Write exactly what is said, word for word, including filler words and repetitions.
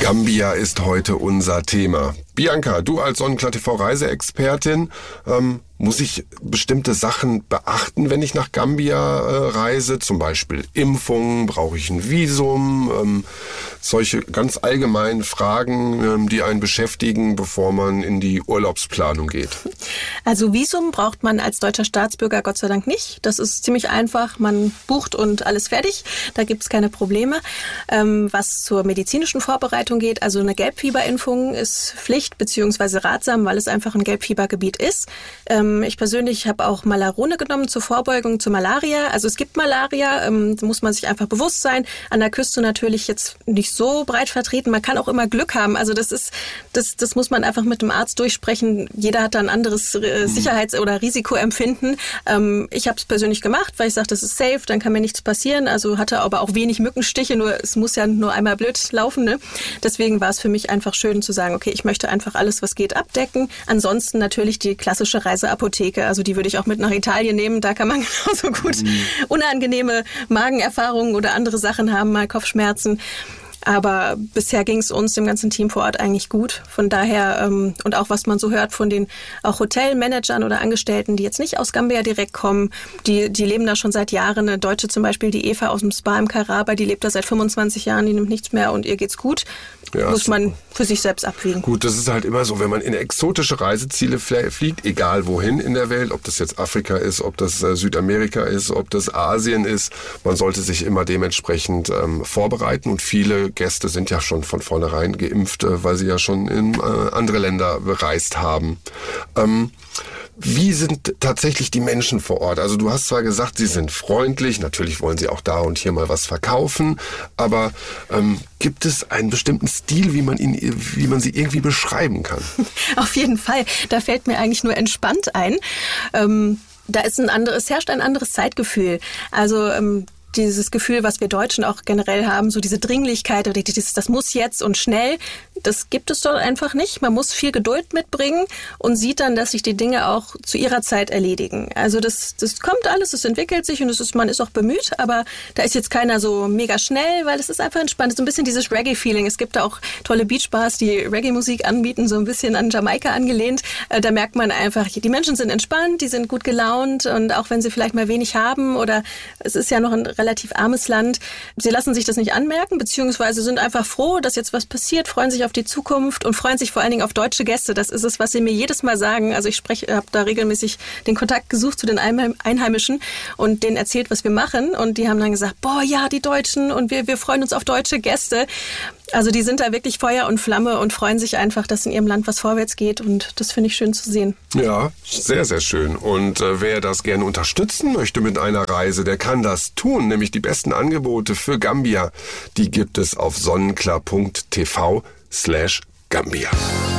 Gambia ist heute unser Thema. Bianca, du als Sonnenklar-T V-Reiseexpertin, ähm, muss ich bestimmte Sachen beachten, wenn ich nach Gambia äh, reise? Zum Beispiel Impfungen, brauche ich ein Visum? Ähm, solche ganz allgemeinen Fragen, ähm, die einen beschäftigen, bevor man in die Urlaubsplanung geht. Also Visum braucht man als deutscher Staatsbürger Gott sei Dank nicht. Das ist ziemlich einfach. Man bucht und alles fertig. Da gibt es keine Probleme. Ähm, was zur medizinischen Vorbereitung geht, also eine Gelbfieberimpfung ist Pflicht beziehungsweise ratsam, weil es einfach ein Gelbfiebergebiet ist. Ähm, Ich persönlich habe auch Malarone genommen zur Vorbeugung zur Malaria. Also es gibt Malaria, ähm, da muss man sich einfach bewusst sein. An der Küste natürlich jetzt nicht so breit vertreten. Man kann auch immer Glück haben. Also das ist, das, das muss man einfach mit dem Arzt durchsprechen. Jeder hat da ein anderes äh, Sicherheits- oder Risikoempfinden. Ähm, ich habe es persönlich gemacht, weil ich sage, das ist safe, dann kann mir nichts passieren. Also hatte aber auch wenig Mückenstiche, nur es muss ja nur einmal blöd laufen. Ne? Deswegen war es für mich einfach schön zu sagen, okay, ich möchte einfach alles, was geht, abdecken. Ansonsten natürlich die klassische Reiseapotheke. Also die würde ich auch mit nach Italien nehmen. Da kann man genauso gut mhm. unangenehme Magenerfahrungen oder andere Sachen haben, mal Kopfschmerzen. Aber bisher ging es uns, dem ganzen Team vor Ort, eigentlich gut. Von daher, ähm, und auch was man so hört von den auch Hotelmanagern oder Angestellten, die jetzt nicht aus Gambia direkt kommen, die, die leben da schon seit Jahren. Eine Deutsche zum Beispiel, die Eva aus dem Spa im Karaba, die lebt da seit fünfundzwanzig Jahren, die nimmt nichts mehr und ihr geht's gut. Ja, muss man für sich selbst abwägen. Gut, das ist halt immer so, wenn man in exotische Reiseziele fliegt, egal wohin in der Welt, ob das jetzt Afrika ist, ob das äh, Südamerika ist, ob das Asien ist, man sollte sich immer dementsprechend ähm, vorbereiten und viele Gäste sind ja schon von vornherein geimpft, äh, weil sie ja schon in äh, andere Länder bereist haben. Ähm, Wie sind tatsächlich die Menschen vor Ort? Also du hast zwar gesagt, sie sind freundlich, natürlich wollen sie auch da und hier mal was verkaufen, aber ähm, gibt es einen bestimmten Stil, wie man ihn, wie man sie irgendwie beschreiben kann? Auf jeden Fall. Da fällt mir eigentlich nur entspannt ein. Ähm, da ist ein anderes, es herrscht ein anderes Zeitgefühl. Also ähm, dieses Gefühl, was wir Deutschen auch generell haben, so diese Dringlichkeit oder dieses, das muss jetzt und schnell, das gibt es dort einfach nicht. Man muss viel Geduld mitbringen und sieht dann, dass sich die Dinge auch zu ihrer Zeit erledigen. Also das, das kommt alles, es entwickelt sich und es ist, man ist auch bemüht, aber da ist jetzt keiner so mega schnell, weil es ist einfach entspannt. Es ist so ein bisschen dieses Reggae-Feeling. Es gibt da auch tolle Beachbars, die Reggae-Musik anbieten, so ein bisschen an Jamaika angelehnt. Da merkt man einfach, die Menschen sind entspannt, die sind gut gelaunt und auch wenn sie vielleicht mal wenig haben oder es ist ja noch ein relativ armes Land, sie lassen sich das nicht anmerken, beziehungsweise sind einfach froh, dass jetzt was passiert, freuen sich auf die Zukunft und freuen sich vor allen Dingen auf deutsche Gäste. Das ist es, was sie mir jedes Mal sagen. Also ich spreche, habe da regelmäßig den Kontakt gesucht zu den Einheimischen und denen erzählt, was wir machen und die haben dann gesagt, boah, ja, die Deutschen und wir, wir freuen uns auf deutsche Gäste. Also die sind da wirklich Feuer und Flamme und freuen sich einfach, dass in ihrem Land was vorwärts geht und das finde ich schön zu sehen. Ja, sehr, sehr schön. Und äh, wer das gerne unterstützen möchte mit einer Reise, der kann das tun. Nämlich die besten Angebote für Gambia, die gibt es auf sonnenklar punkt t v slash Gambia.